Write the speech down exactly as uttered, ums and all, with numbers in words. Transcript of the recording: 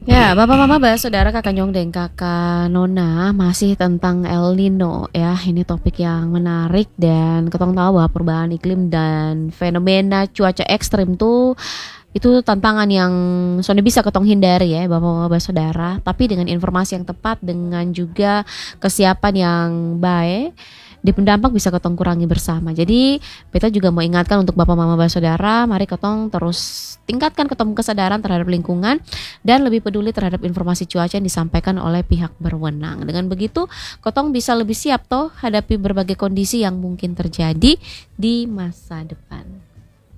Ya, Bapak Mama Bah, Saudara Kakak Nyong dan Kakak Nona masih tentang El Nino ya. Ini topik yang menarik dan ketong tahu bahwa perubahan iklim dan fenomena cuaca ekstrim tuh itu tantangan yang soalnya bisa ketong hindari ya Bapak Mama Saudara. Tapi dengan informasi yang tepat, dengan juga kesiapan yang baik, di pendampak bisa ketong kurangi bersama. Jadi beta juga mau ingatkan untuk Bapak Mama Saudara, mari ketong terus tingkatkan ketemu kesadaran terhadap lingkungan dan lebih peduli terhadap informasi cuaca yang disampaikan oleh pihak berwenang. Dengan begitu, ketong bisa lebih siap toh hadapi berbagai kondisi yang mungkin terjadi di masa depan.